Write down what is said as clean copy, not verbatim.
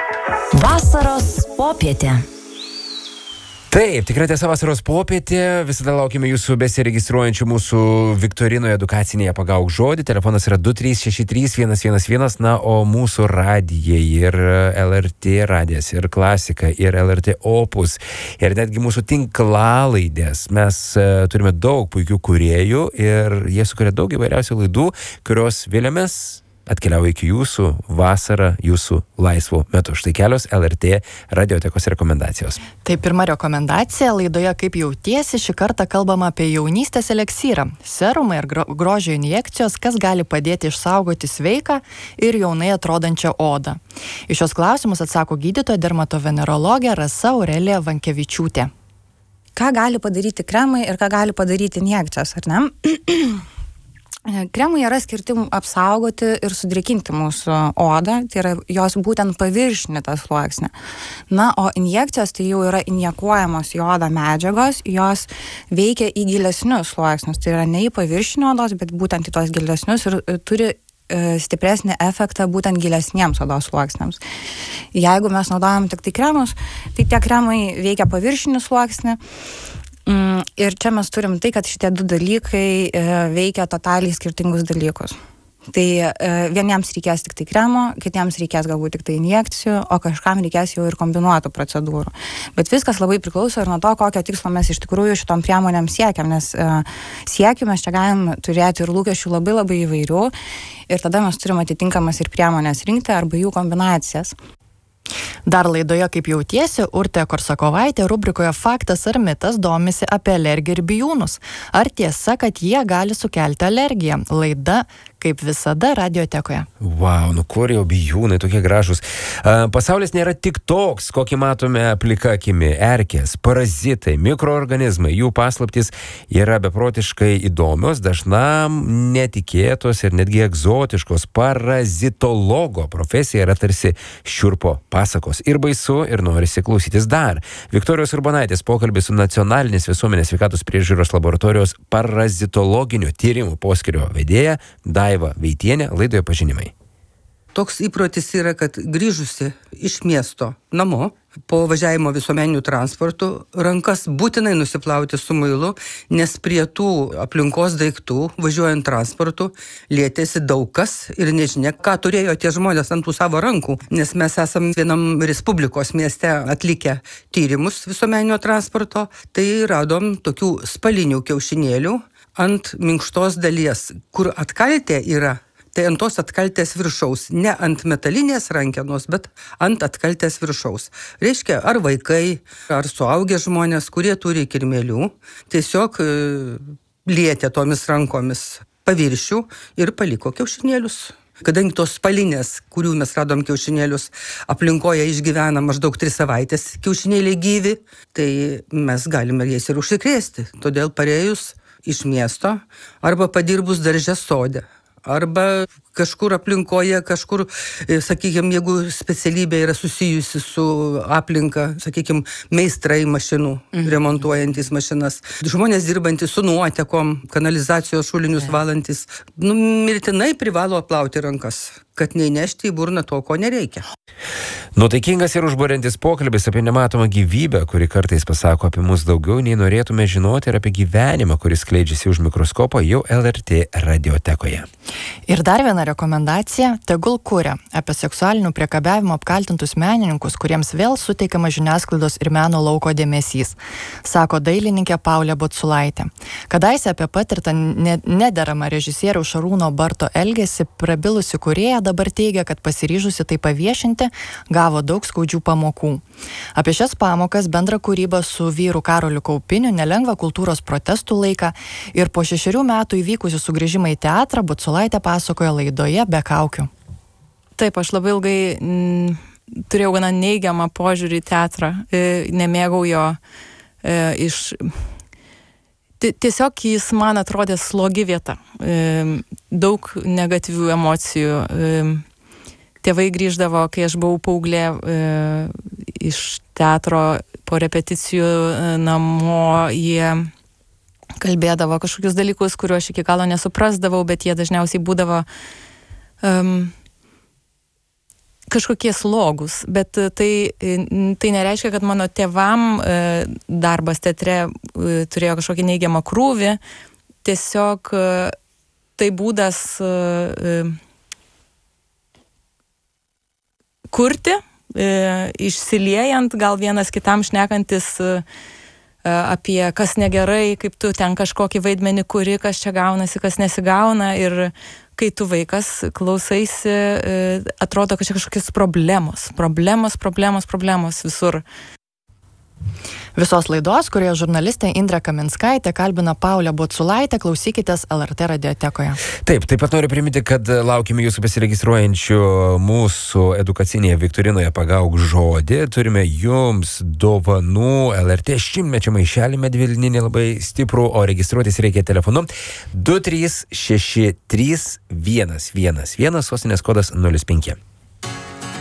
Vasaros popietė. Taip, tikrai tiesa, vasaros popietė. Visada laukime jūsų besiregistruojančių mūsų Viktorinoje edukacinėje Pagauk žodį. Telefonas yra 2363 111, na, o mūsų radijai ir LRT radijas, ir Klasika, ir LRT Opus, ir netgi mūsų tinklalaidės. Mes turime daug puikių kūrėjų ir jie sukuria daug įvairiausių laidų, kurios vėliamės atkeliauja iki jūsų vasarą, jūsų laisvų metų. Štai kelios LRT radiotekos rekomendacijos. Tai pirma rekomendacija laidoje Kaip jautiesi, šį kartą kalbama apie jaunystės eliksyrą. Serumai ir grožio injekcijos, kas gali padėti išsaugoti sveiką ir jaunai atrodančią odą. Iš šios klausimus atsako gydytoja dermatovenerologė Rasa Aurelija Vankevičiūtė. Ką gali padaryti kremai ir ką gali padaryti injekcijos, ar ne? Kremai yra skirti apsaugoti ir sudrėkinti mūsų odą, tai yra jos būtent paviršinį tą sluoksnį. Na, o injekcijos tai jau yra injekuojamos į odą medžiagos, jos veikia į gilesnius sluoksnius, tai yra ne į paviršinį odos, bet būtent į tos gilesnius ir turi stipresnį efektą būtent gilesniems odos sluoksniams. Jeigu mes naudojam tik tai kremus, tai tie kremai veikia paviršinį sluoksnį. Ir čia mes turim tai, kad šitie du dalykai veikia totaliai skirtingus dalykus. Tai vieniems reikės tik tai kremo, kitiems reikės galbūt tik tai injekcijų, o kažkam reikės jau ir kombinuotų procedūrų. Bet viskas labai priklauso ir nuo to, kokio tikslo mes iš tikrųjų šitom priemonėm siekiam, nes siekiu mes čia galim turėti ir lūkesčių labai labai įvairių ir tada mes turim atitinkamas ir priemonės rinkti arba jų kombinacijas. Dar laidoje Kaip jautiesi, Urtė Korsakovaitė rubrikoje Faktas ar mitas domisi apie alergiją ir bijūnus. Ar tiesa, kad jie gali sukelti alergiją? Laida kaip visada radiotekoje. Vau, nu kur jau bijūnai tokie gražūs. Pasaulis nėra tik toks, kokį matome plika akimi. Erkės, parazitai, mikroorganizmai, jų paslaptys yra beprotiškai įdomios, dažnam netikėtos ir netgi egzotiškos. Parazitologo profesija yra tarsi šiurpo pasakos. Ir baisu, ir norisi klausytis dar. Viktorijos Urbonaitės pokalbis su Nacionalinės visuomenės sveikatos priežiūros laboratorijos parazitologinių tyrimų poskyrio vedėja Daiva Veitienė, laidoje Pažinimai. Toks įprotis yra, kad grįžusi iš miesto namo, po važiavimo visuomeniniu transportu, rankas būtinai nusiplauti su muilu, nes prie tų aplinkos daiktų, važiuojant transportu, lietėsi daug kas ir nežinia, ką turėjo tie žmonės ant tų savo rankų, nes mes esam vienam Respublikos mieste atlikę tyrimus visuomeninio transporto, tai radom tokių spalinių kiaušinėlių ant minkštos dalies, kur atkaltė yra. Tai ant tos atkaltės viršaus, ne ant metalinės rankenos, bet ant atkaltės viršaus. Reiškia, ar vaikai, ar suaugę žmonės, kurie turi kirmėlių, tiesiog lietė tomis rankomis paviršių ir paliko kiaušinėlius. Kadangi tos spalinės, kurių mes radom kiaušinėlius, aplinkoje išgyvena maždaug 3 savaitės kiaušinėliai gyvi, tai mes galime jais ir užsikrėsti. Todėl parėjus iš miesto arba padirbus darže sode, arba kažkur aplinkoje, kažkur, sakykime, jeigu specialybė yra susijusi su aplinka, sakykime, meistrai mašinų, remontuojantis mašinas, žmonės dirbantys su nuotekom, kanalizacijos šulinius valantys, mirtinai privalo plauti rankas, kad neįnešti į burną to, ko nereikia. Nuotaikingas ir užburiantis pokalbis apie nematomą gyvybę, kuri kartais pasako apie mus daugiau, nei norėtume žinoti, ir apie gyvenimą, kuris skleidžiasi už mikroskopo, jau LRT radiotekoje. Ir dar viena rekomendacija – tegul kuria apie seksualinių priekabiavimo apkaltintus menininkus, kuriems vėl suteikiama žiniasklaidos ir meno lauko dėmesys, sako dailininkė Paulė Boculaitė. Kadaise apie patirtą nederamą režisieriaus Šarūno Barto elgesį prabilusi kūrėja dabar teigia, kad pasiryžusi tai paviešinti, gavo daug skaudžių pamokų. Apie šias pamokas, bendrą kūrybą su vyru Karoliu Kaupiniu, nelengvą kultūros protestų laiką ir po 6 metų įvykusių sugrįžimą į teatrą Boculaitė pasakoja laidoje Be kaukių. Taip, aš labai ilgai turėjau gana neigiamą požiūrį į teatrą, nemėgau jo tiesiog jis man atrodė slogi vieta, daug negatyvių emocijų. Tėvai grįždavo, kai aš buvau paauglė, iš teatro po repeticijų namo, jie kalbėdavo kažkokius dalykus, kuriuos aš iki galo nesuprasdavau, bet jie dažniausiai būdavo kažkokie slogūs, bet tai nereiškia, kad mano tėvam darbas teatre turėjo kažkokį neigiamą krūvį. Tiesiog tai būdas kurti, išsiliejant, gal vienas kitam šnekantis apie kas negerai, kaip tu ten kažkokį vaidmenį kuri, kas čia gaunasi, kas nesigauna, ir kai tu vaikas klausaisi, atrodo, kad čia kažkokios problemos visur. Visos laidos, kurioje žurnalistė Indrė Kaminskaitė kalbina Paulę Boculaitę, klausykitės LRT radiotekoje. Taip pat noriu priminti, kad laukime jūsų besiregistruojančių mūsų edukacinėje viktorinoje Pagauk žodį. Turime jums dovanų LRT 100-mečio maišelį medvilninį labai stiprų, o registruotis reikia telefonu 2363 111, sostinės kodas 05.